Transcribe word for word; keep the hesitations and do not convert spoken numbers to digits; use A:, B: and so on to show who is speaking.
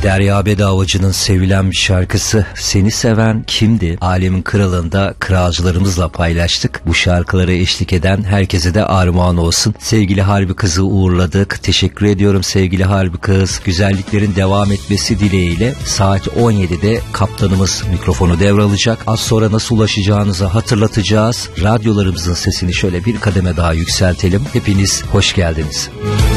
A: Derya Bedavacı'nın sevilen bir şarkısı Seni Seven Kimdi? Alemin Kralı'nda kralcılarımızla paylaştık. Bu şarkılara eşlik eden herkese de armağan olsun. Sevgili Harbi Kız'ı uğurladık. Teşekkür ediyorum sevgili Harbi Kız. Güzelliklerin devam etmesi dileğiyle saat on yedide kaptanımız mikrofonu devralacak. Az sonra nasıl ulaşacağınızı hatırlatacağız. Radyolarımızın sesini şöyle bir kademe daha yükseltelim. Hepiniz hoş geldiniz.